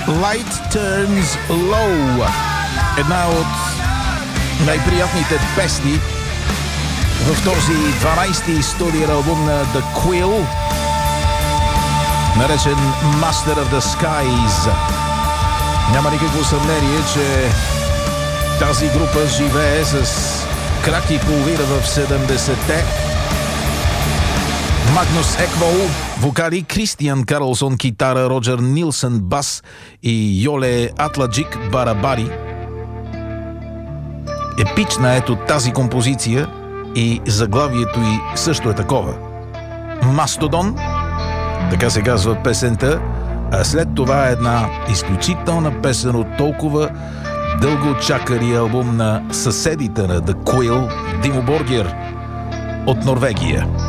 Light Turns Low. Една от най-приятните песни в този 12-ти студиен албум на The Quill, наречен Master of the Skies. Няма никакво съмнение, че тази група живее с крак и половина в 70-те. Магнус Еквол вокали, Кристиан Карлсон китара, Роджер Нилсън бас и Йоле Атладжик барабари. Епична ето тази композиция и заглавието й също е такова. Мастодон, така се казва песента, а след това е една изключителна песен от толкова дълго чакания албум на съседите на The Quill, Димо Боргер от Норвегия.